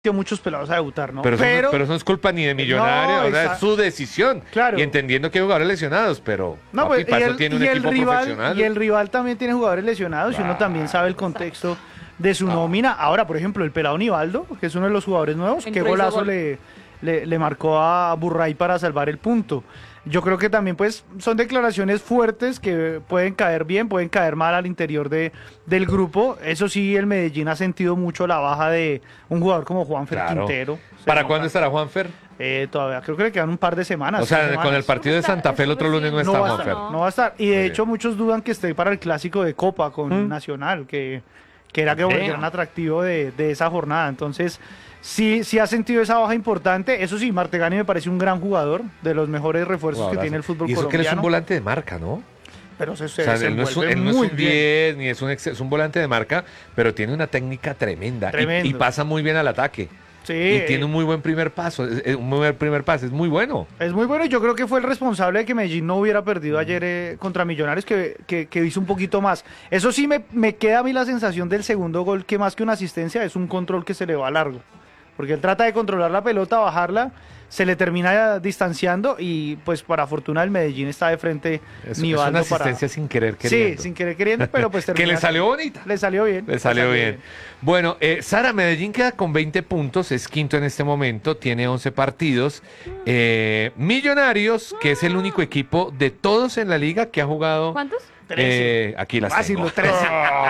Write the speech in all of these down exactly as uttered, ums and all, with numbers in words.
muchos pelados a debutar, ¿no? Pero, eso, pero, no, pero eso no es culpa ni de Millonarios, no, o sea, esa... es su decisión. Claro. Y entendiendo que hay jugadores lesionados, pero no, papi, pues, para y eso el, tiene un y equipo el rival, profesional. Y el rival también tiene jugadores lesionados y uno también sabe el contexto de su nómina. Ahora, por ejemplo, el pelado Nivaldo, que es uno de los jugadores nuevos, qué golazo gol. le, le, le marcó a Burray para salvar el punto. Yo creo que también pues son declaraciones fuertes que pueden caer bien, pueden caer mal al interior de, del grupo. Eso sí, el Medellín ha sentido mucho la baja de un jugador como Juanfer Claro. Quintero. ¿Para cuándo estará Juanfer? Eh, todavía creo que le quedan un par de semanas. O sea, semanas. con el partido de Santa Fe el otro lunes no está no va Juanfer. No. no va a estar. Y de Muy hecho bien. muchos dudan que esté para el clásico de Copa con ¿Mm? Nacional, que, que era que el Damn. gran atractivo de, de esa jornada. Entonces, sí, sí ha sentido esa baja importante. Eso sí, Martegani me parece un gran jugador, de los mejores refuerzos Jugadorazo. que tiene el fútbol Y eso que él colombiano. es un volante de marca, ¿no? Pero se, se O sea, él no es un, desenvuelve él no es muy un bien. diez, ni es un, ex- es un volante de marca, pero tiene una técnica tremenda. Y, Tremendo. y pasa muy bien al ataque. Sí, Y eh, tiene un muy buen primer paso, es- es un muy buen primer pase, es muy bueno. es muy bueno y yo creo que fue el responsable de que Medellín no hubiera perdido ayer eh, contra Millonarios, que, que, que hizo un poquito más. Eso sí, me, me queda a mí la sensación del segundo gol, que más que una asistencia es un control que se le va largo. Porque él trata de controlar la pelota, bajarla, se le termina distanciando y pues para fortuna del Medellín está de frente Es, es Nivaldo una asistencia para... sin querer Sí, queriendo. sin querer queriendo, pero pues Que termina... le salió bonita. Le salió bien. Le salió bien. Bueno, eh, Sara, Medellín queda con veinte puntos, es quinto en este momento, tiene once partidos. Eh, Millonarios, que es el único equipo de todos en la liga que ha jugado... ¿Cuántos? Eh, aquí las Fácil, tengo. los trece.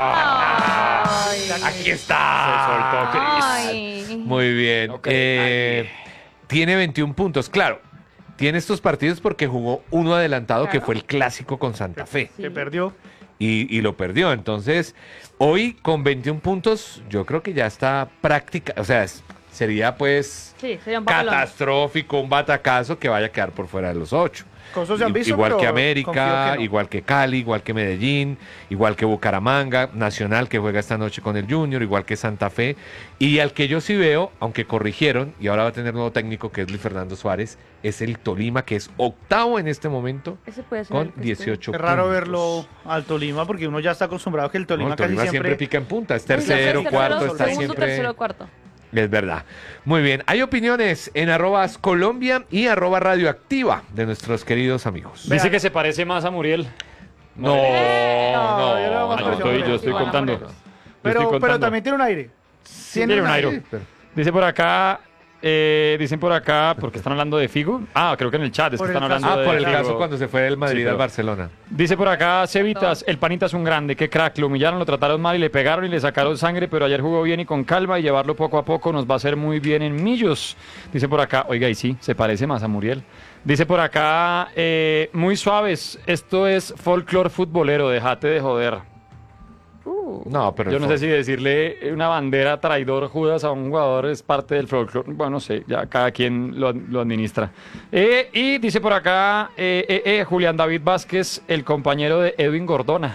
Ay. Aquí está. Ay. Muy bien. Ok. Eh, tiene veintiún puntos. Claro, tiene estos partidos porque jugó uno adelantado que Claro. fue el clásico con Santa Fe. Sí. Que perdió. Y, y lo perdió. Entonces, hoy con veintiún puntos, yo creo que ya está práctica. O sea, es- sería pues Sí, sería un papelón. catastrófico, un batacazo que vaya a quedar por fuera de los ocho. Cosas se han I- visto, igual pero que confío América, que no. igual que Cali, igual que Medellín, igual que Bucaramanga, Nacional que juega esta noche con el Junior, igual que Santa Fe. Y al que yo sí veo, aunque corrigieron, y ahora va a tener nuevo técnico que es Luis Fernando Suárez, es el Tolima, que es octavo en este momento Ese puede ser el con que dieciocho Es raro puntos. verlo al Tolima porque uno ya está acostumbrado a que el No, Tolima, el Tolima casi siempre... siempre... pica en punta, es esté. tercero, Tercero, cuarto, está segundo, siempre... tercero, cuarto. Es verdad. Muy bien. Hay opiniones en arroba Colombia y arroba radioactiva de nuestros queridos amigos. Dice que se parece más a Muriel. No, Eh, no, yo le hago no, más No, no, presión. estoy- yo estoy Sí, van a contando. poner. Yo estoy Pero, pero contando. también tiene un aire. Tiene un aire. pero- Dice por acá, eh, dicen por acá, porque están hablando de Figo. Ah, creo que en el chat es Por que el están caso- hablando Ah, de por el Figo. caso cuando se fue del Madrid Sí, pero- al Barcelona. Dice por acá, Cevitas, el panita es un grande, qué crack, lo humillaron, lo trataron mal y le pegaron y le sacaron sangre, pero ayer jugó bien y con calma y llevarlo poco a poco nos va a hacer muy bien en Millos. Dice por acá, oiga, y sí, se parece más a Muriel. Dice por acá, eh, muy suaves, esto es folclore futbolero, déjate de joder. Uh, No, pero Yo el no fo- sé si decirle una bandera traidor Judas a un jugador es parte del folclore. Bueno, no sé, ya cada quien lo, lo administra. Eh, y dice por acá eh, eh, eh, Julián David Vázquez, el compañero de Edwin Gordona.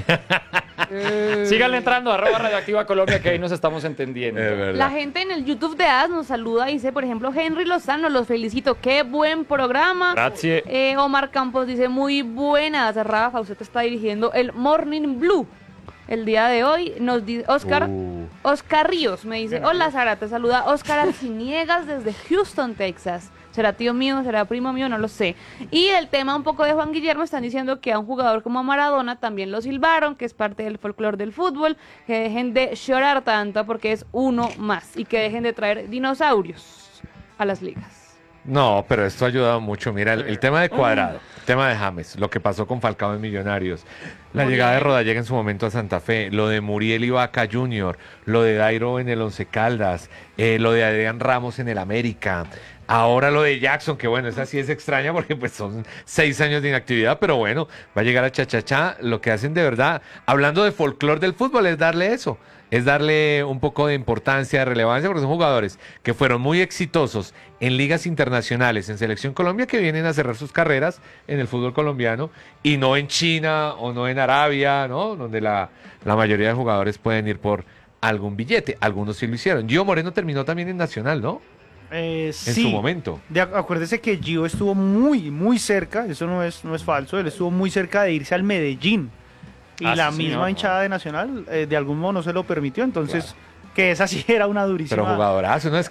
Síganle entrando, arroba Radioactiva Colombia, que ahí nos estamos entendiendo. Es verdad. La gente en el YouTube de Adas nos saluda, dice, por ejemplo, Henry Lozano, los felicito, qué buen programa. Gracias. Eh, Omar Campos dice, muy buena, Rafa Fauceto está dirigiendo el Morning Blue. El día de hoy nos dice Oscar, Uh. Oscar Ríos me dice, hola Sara, te saluda Oscar Arciniegas desde Houston, Texas. ¿Será tío mío? ¿Será primo mío? No lo sé. Y el tema un poco de Juan Guillermo, están diciendo que a un jugador como Maradona también lo silbaron, que es parte del folclore del fútbol, que dejen de llorar tanto porque es uno más y que dejen de traer dinosaurios a las ligas. No, pero esto ha ayudado mucho. Mira, el, el tema de Cuadrado, el tema de James, lo que pasó con Falcao en Millonarios, la Muriel. llegada de Rodallega en su momento a Santa Fe, lo de Muriel y Vaca Junior, lo de Dairo en el Once Caldas, eh, lo de Adrián Ramos en el América, ahora lo de Jackson, que bueno, esa sí es extraña porque pues son seis años de inactividad, pero bueno, va a llegar a Chachachá. Lo que hacen de verdad, hablando de folclore del fútbol, es darle eso. Es darle un poco de importancia, de relevancia, porque son jugadores que fueron muy exitosos en ligas internacionales, en Selección Colombia, que vienen a cerrar sus carreras en el fútbol colombiano y no en China o no en Arabia, ¿no? Donde la, la mayoría de jugadores pueden ir por algún billete. Algunos sí lo hicieron. Gio Moreno terminó también en Nacional, ¿no? Eh, En sí. su momento. De, acuérdese que Gio estuvo muy, muy cerca, eso no es, no es falso, él estuvo muy cerca de irse al Medellín. Y Ah, la sí, misma señor. hinchada de Nacional, eh, de algún modo, no se lo permitió. Entonces, que esa sí era una durísima. Pero jugadorazo, ¿no? Es